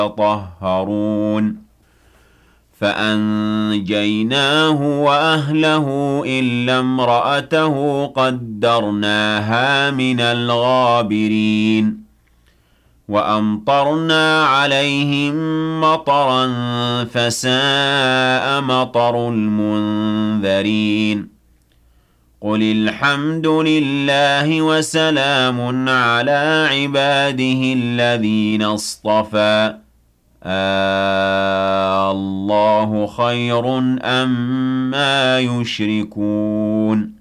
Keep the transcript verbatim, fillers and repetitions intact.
يطهرون فأنجيناه وأهله إلا امرأته قدرناها من الغابرين وأمطرنا عليهم مطرا فساء مطر المنذرين قل الحمد لله وسلام على عباده الذين اصطفى آه الله خير أم ما يشركون